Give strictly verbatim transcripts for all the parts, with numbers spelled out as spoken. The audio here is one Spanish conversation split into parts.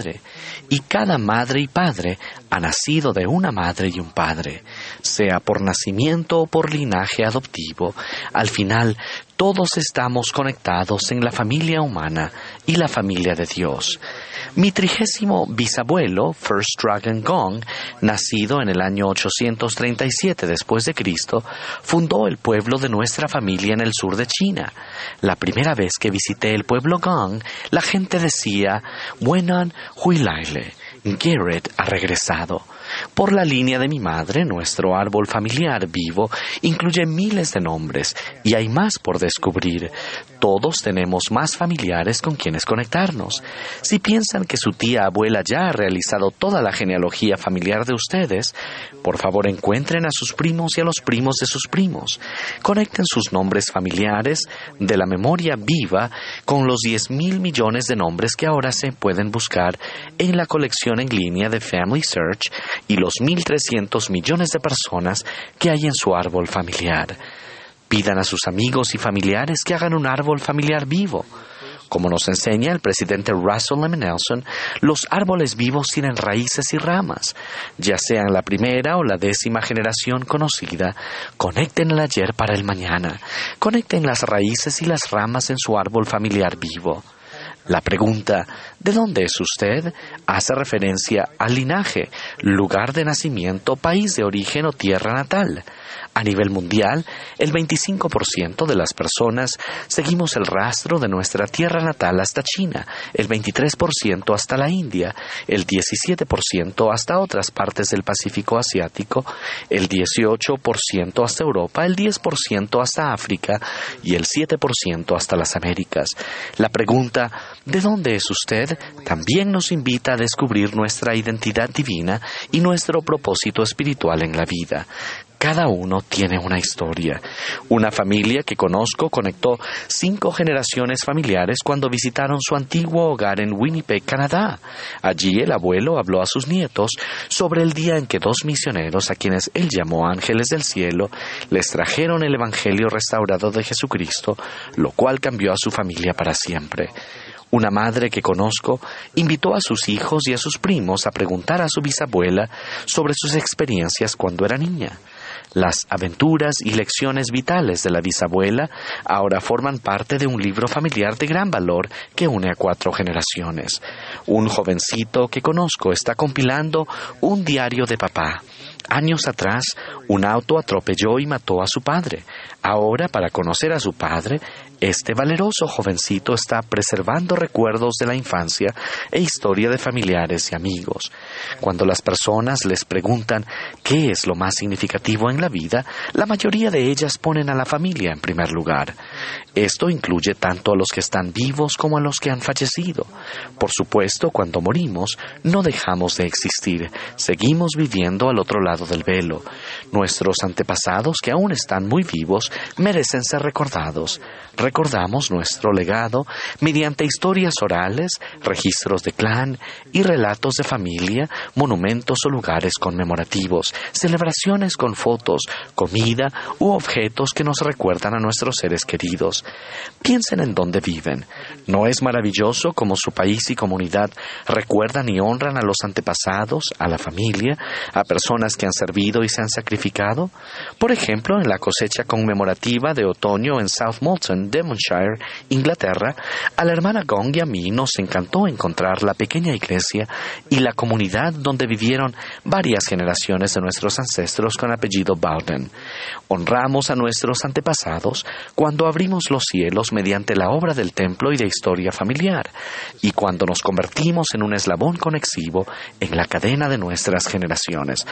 padre, y cada madre y padre ha nacido de una madre y un padre, sea por nacimiento o por linaje adoptivo. Al final, todos estamos conectados en la familia humana y la familia de Dios. Mi trigésimo bisabuelo, First Dragon Gong, nacido en el año ochocientos treinta y siete después de Cristo, fundó el pueblo de nuestra familia en el sur de China. La primera vez que visité el pueblo Gong, la gente decía, Wenan Huilaile, Garrett ha regresado. Por la línea de mi madre, nuestro árbol familiar vivo incluye miles de nombres y hay más por descubrir. Todos tenemos más familiares con quienes conectarnos. Si piensan que su tía abuela ya ha realizado toda la genealogía familiar de ustedes, por favor encuentren a sus primos y a los primos de sus primos. Conecten sus nombres familiares de la memoria viva con los diez mil millones de nombres que ahora se pueden buscar en la colección en línea de Family Search y los mil trescientos millones de personas que hay en su árbol familiar. Pidan a sus amigos y familiares que hagan un árbol familiar vivo. Como nos enseña el presidente Russell M. Nelson, los árboles vivos tienen raíces y ramas. Ya sean la primera o la décima generación conocida, conecten el ayer para el mañana. Conecten las raíces y las ramas en su árbol familiar vivo. La pregunta, ¿de dónde es usted?, hace referencia al linaje, lugar de nacimiento, país de origen o tierra natal. A nivel mundial, el veinticinco por ciento de las personas seguimos el rastro de nuestra tierra natal hasta China, el veintitrés por ciento hasta la India, el diecisiete por ciento hasta otras partes del Pacífico asiático, el dieciocho por ciento hasta Europa, el diez por ciento hasta África y el siete por ciento hasta las Américas. La pregunta, ¿de dónde es usted?, también nos invita a descubrir nuestra identidad divina y nuestro propósito espiritual en la vida. Cada uno tiene una historia. Una familia que conozco conectó cinco generaciones familiares cuando visitaron su antiguo hogar en Winnipeg, Canadá. Allí el abuelo habló a sus nietos sobre el día en que dos misioneros, a quienes él llamó ángeles del cielo, les trajeron el evangelio restaurado de Jesucristo, lo cual cambió a su familia para siempre. Una madre que conozco invitó a sus hijos y a sus primos a preguntar a su bisabuela sobre sus experiencias cuando era niña. Las aventuras y lecciones vitales de la bisabuela ahora forman parte de un libro familiar de gran valor que une a cuatro generaciones. Un jovencito que conozco está compilando un diario de papá. Años atrás, un auto atropelló y mató a su padre. Ahora, para conocer a su padre, este valeroso jovencito está preservando recuerdos de la infancia e historia de familiares y amigos. Cuando las personas les preguntan qué es lo más significativo en la vida, la mayoría de ellas ponen a la familia en primer lugar. Esto incluye tanto a los que están vivos como a los que han fallecido. Por supuesto, cuando morimos, no dejamos de existir. Seguimos viviendo al otro lado del velo. Nuestros antepasados, que aún están muy vivos, merecen ser recordados. Recordamos nuestro legado mediante historias orales, registros de clan y relatos de familia, monumentos o lugares conmemorativos, celebraciones con fotos, comida u objetos que nos recuerdan a nuestros seres queridos. Piensen en dónde viven. ¿No es maravilloso cómo su país y comunidad recuerdan y honran a los antepasados, a la familia, a personas que han servido y se han sacrificado? Por ejemplo, en la cosecha conmemorativa de otoño en South Molton, Devonshire, Inglaterra, a la hermana Gong y a mí nos encantó encontrar la pequeña iglesia y la comunidad donde vivieron varias generaciones de nuestros ancestros con apellido Bowden. Honramos a nuestros antepasados cuando abrimos los cielos mediante la obra del templo y de historia familiar, y cuando nos convertimos en un eslabón conexivo en la cadena de nuestras generaciones.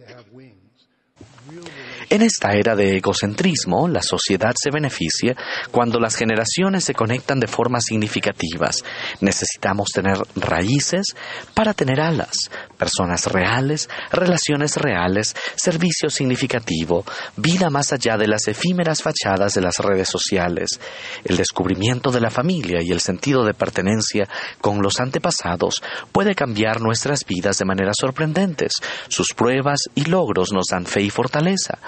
En esta era de egocentrismo, la sociedad se beneficia cuando las generaciones se conectan de formas significativas. Necesitamos tener raíces para tener alas, personas reales, relaciones reales, servicio significativo, vida más allá de las efímeras fachadas de las redes sociales. El descubrimiento de la familia y el sentido de pertenencia con los antepasados puede cambiar nuestras vidas de maneras sorprendentes. Sus pruebas y logros nos dan fe y fortaleza.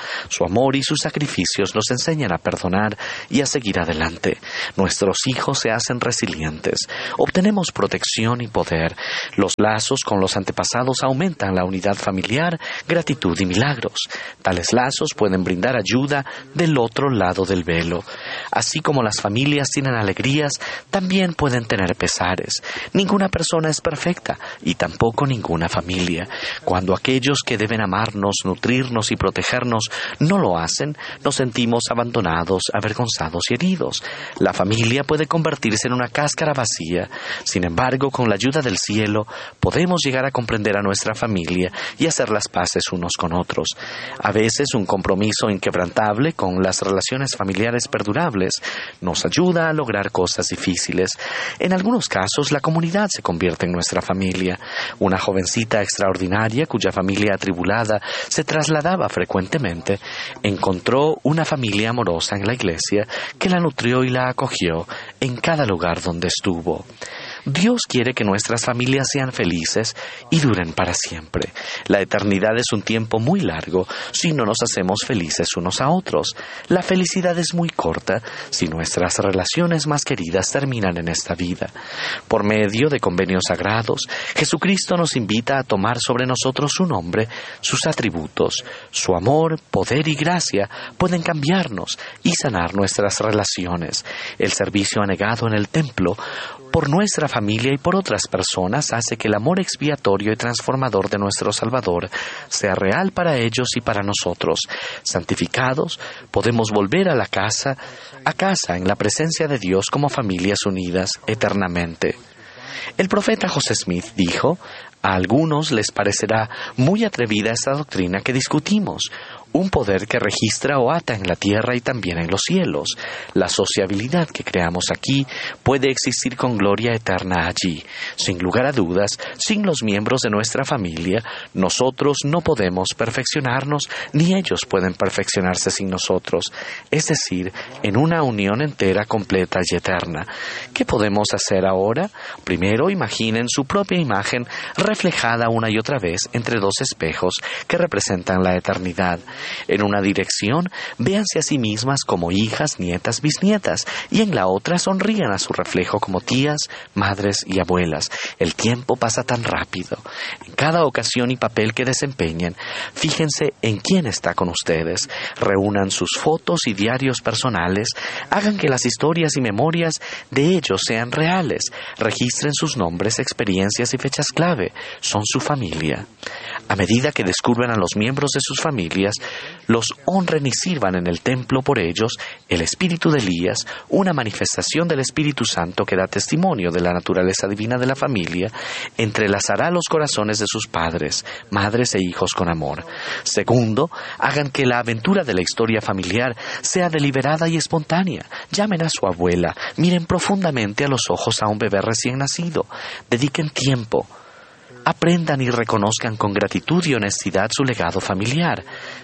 Su amor y sus sacrificios nos enseñan a perdonar y a seguir adelante. Nuestros hijos se hacen resilientes. Obtenemos protección y poder. Los lazos con los antepasados aumentan la unidad familiar, gratitud y milagros. Tales lazos pueden brindar ayuda del otro lado del velo. Así como las familias tienen alegrías, también pueden tener pesares. Ninguna persona es perfecta y tampoco ninguna familia. Cuando aquellos que deben amarnos, nutrirnos y protegernos no lo hacen, nos sentimos abandonados, avergonzados y heridos. La familia puede convertirse en una cáscara vacía. Sin embargo, con la ayuda del cielo, podemos llegar a comprender a nuestra familia y hacer las paces unos con otros. A veces, un compromiso inquebrantable con las relaciones familiares perdurables nos ayuda a lograr cosas difíciles. En algunos casos, la comunidad se convierte en nuestra familia. Una jovencita extraordinaria cuya familia atribulada se trasladaba frecuentemente, encontró una familia amorosa en la iglesia que la nutrió y la acogió en cada lugar donde estuvo. Dios quiere que nuestras familias sean felices y duren para siempre. La eternidad es un tiempo muy largo si no nos hacemos felices unos a otros. La felicidad es muy corta si nuestras relaciones más queridas terminan en esta vida. Por medio de convenios sagrados, Jesucristo nos invita a tomar sobre nosotros su nombre, sus atributos. Su amor, poder y gracia pueden cambiarnos y sanar nuestras relaciones. El servicio anegado en el templo por nuestra familia y por otras personas hace que el amor expiatorio y transformador de nuestro Salvador sea real para ellos y para nosotros. Santificados, podemos volver a la casa, a casa en la presencia de Dios como familias unidas eternamente. El profeta José Smith dijo: a algunos les parecerá muy atrevida esta doctrina que discutimos, un poder que registra o ata en la tierra y también en los cielos. La sociabilidad que creamos aquí puede existir con gloria eterna allí. Sin lugar a dudas, sin los miembros de nuestra familia, nosotros no podemos perfeccionarnos, ni ellos pueden perfeccionarse sin nosotros, es decir, en una unión entera, completa y eterna. ¿Qué podemos hacer ahora? Primero, imaginen su propia imagen reflejada una y otra vez entre dos espejos que representan la eternidad. En una dirección, véanse a sí mismas como hijas, nietas, bisnietas, y en la otra sonrían a su reflejo como tías, madres y abuelas. El tiempo pasa tan rápido. En cada ocasión y papel que desempeñen, fíjense en quién está con ustedes. Reúnan sus fotos y diarios personales. Hagan que las historias y memorias de ellos sean reales. Registren sus nombres, experiencias y fechas clave. Son su familia. A medida que descubran a los miembros de sus familias, los honren y sirvan en el templo por ellos, el espíritu de Elías, una manifestación del Espíritu Santo que da testimonio de la naturaleza divina de la familia, entrelazará los corazones de sus padres, madres e hijos con amor. Segundo, hagan que la aventura de la historia familiar sea deliberada y espontánea. Llamen a su abuela, miren profundamente a los ojos a un bebé recién nacido, dediquen tiempo. Aprendan y reconozcan con gratitud y honestidad su legado familiar.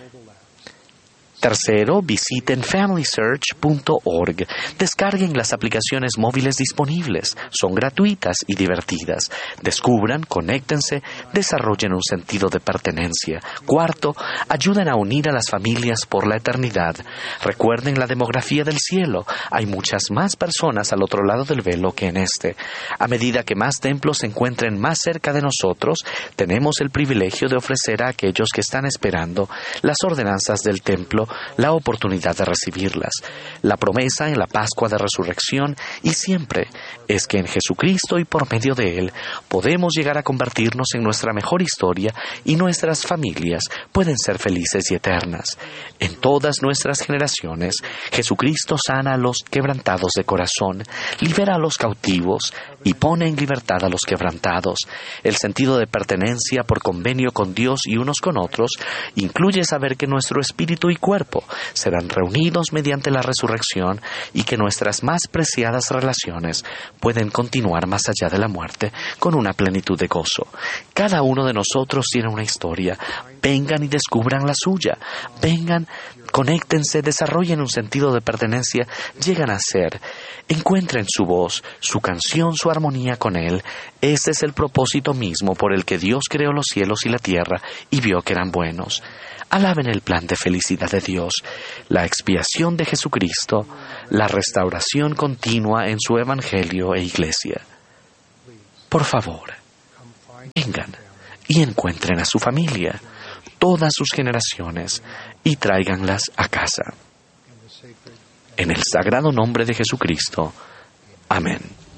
Tercero, visiten family search punto org. Descarguen las aplicaciones móviles disponibles. Son gratuitas y divertidas. Descubran, conéctense, desarrollen un sentido de pertenencia. Cuarto, ayuden a unir a las familias por la eternidad. Recuerden la demografía del cielo. Hay muchas más personas al otro lado del velo que en este. A medida que más templos se encuentren más cerca de nosotros, tenemos el privilegio de ofrecer a aquellos que están esperando las ordenanzas del templo la oportunidad de recibirlas. La promesa en la Pascua de Resurrección y siempre es que en Jesucristo y por medio de Él podemos llegar a convertirnos en nuestra mejor historia y nuestras familias pueden ser felices y eternas. En todas nuestras generaciones, Jesucristo sana a los quebrantados de corazón, libera a los cautivos y pone en libertad a los quebrantados. El sentido de pertenencia por convenio con Dios y unos con otros incluye saber que nuestro espíritu y cuerpo serán reunidos mediante la resurrección y que nuestras más preciadas relaciones pueden continuar más allá de la muerte con una plenitud de gozo. Cada uno de nosotros tiene una historia. Vengan y descubran la suya. Vengan, conéctense, desarrollen un sentido de pertenencia, llegan a ser. Encuentren su voz, su canción, su armonía con Él. Ese es el propósito mismo por el que Dios creó los cielos y la tierra y vio que eran buenos. Alaben el plan de felicidad de Dios, la expiación de Jesucristo, la restauración continua en su Evangelio e Iglesia. Por favor, vengan y encuentren a su familia, todas sus generaciones, y tráiganlas a casa. En el sagrado nombre de Jesucristo. Amén.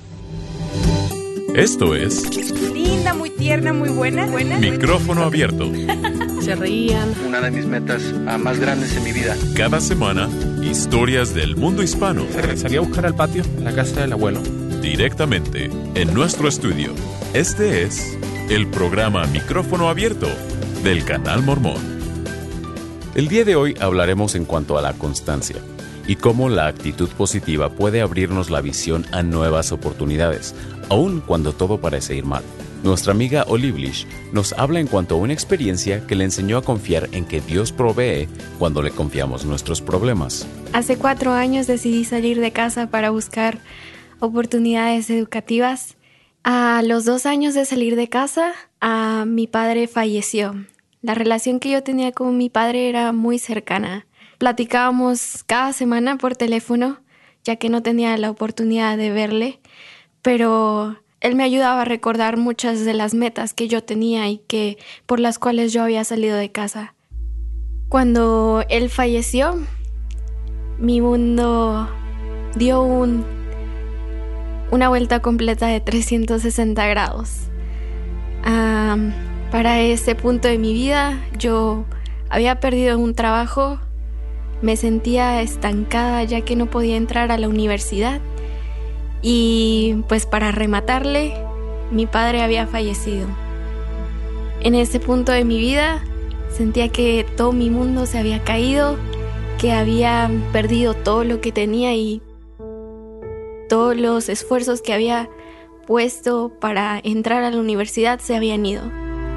Esto es... Linda, muy tierna, muy buena. buena. Micrófono abierto. Se reían. Una de mis metas uh, más grandes en mi vida. Cada semana, historias del mundo hispano. Salí a buscar al patio, en la casa del abuelo. Directamente, en nuestro estudio. Este es el programa Micrófono Abierto del Canal Mormón. El día de hoy hablaremos en cuanto a la constancia y cómo la actitud positiva puede abrirnos la visión a nuevas oportunidades, aun cuando todo parece ir mal. Nuestra amiga Oliblish nos habla en cuanto a una experiencia que le enseñó a confiar en que Dios provee cuando le confiamos nuestros problemas. Hace cuatro años decidí salir de casa para buscar oportunidades educativas. A los dos años de salir de casa, a mi padre falleció. La relación que yo tenía con mi padre era muy cercana. Platicábamos cada semana por teléfono, ya que no tenía la oportunidad de verle, pero él me ayudaba a recordar muchas de las metas que yo tenía y que por las cuales yo había salido de casa. Cuando él falleció, mi mundo dio un, una vuelta completa de trescientos sesenta grados. Um, para ese punto de mi vida, yo había perdido un trabajo. Me sentía estancada ya que no podía entrar a la universidad y pues para rematarle, mi padre había fallecido. En ese punto de mi vida sentía que todo mi mundo se había caído, que había perdido todo lo que tenía y todos los esfuerzos que había puesto para entrar a la universidad se habían ido.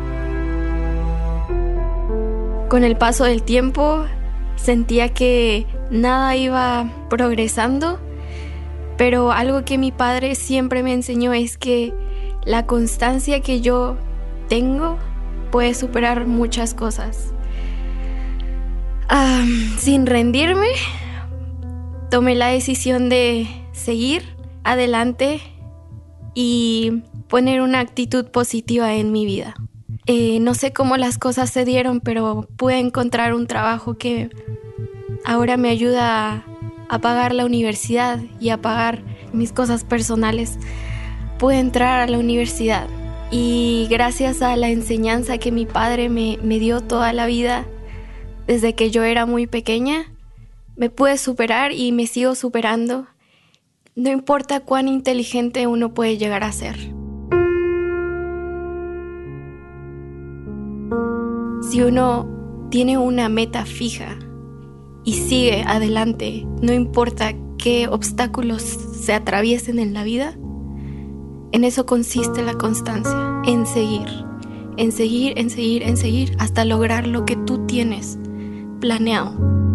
Con el paso del tiempo sentía que nada iba progresando, pero algo que mi padre siempre me enseñó es que la constancia que yo tengo puede superar muchas cosas. Um, sin rendirme, tomé la decisión de seguir adelante y poner una actitud positiva en mi vida. Eh, no sé cómo las cosas se dieron, pero pude encontrar un trabajo que ahora me ayuda a, a pagar la universidad y a pagar mis cosas personales. Pude entrar a la universidad y gracias a la enseñanza que mi padre me, me dio toda la vida, desde que yo era muy pequeña, me pude superar y me sigo superando. No importa cuán inteligente uno puede llegar a ser. Si uno tiene una meta fija y sigue adelante, no importa qué obstáculos se atraviesen en la vida, en eso consiste la constancia, en seguir, en seguir, en seguir, en seguir, hasta lograr lo que tú tienes planeado.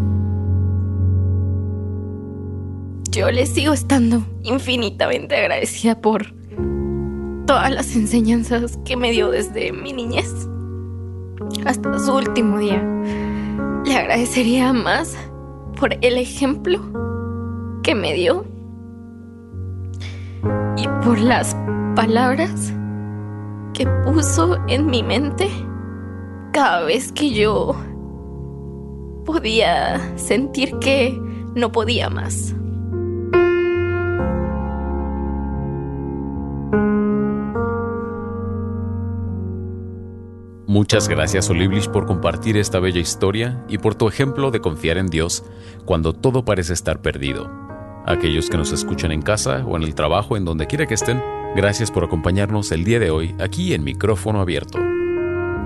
Yo le sigo estando infinitamente agradecida por todas las enseñanzas que me dio desde mi niñez hasta su último día. Le agradecería más por el ejemplo que me dio y por las palabras que puso en mi mente cada vez que yo podía sentir que no podía más. Muchas gracias, Oliblish, por compartir esta bella historia y por tu ejemplo de confiar en Dios cuando todo parece estar perdido. A aquellos que nos escuchan en casa o en el trabajo, en donde quiera que estén, gracias por acompañarnos el día de hoy aquí en Micrófono Abierto.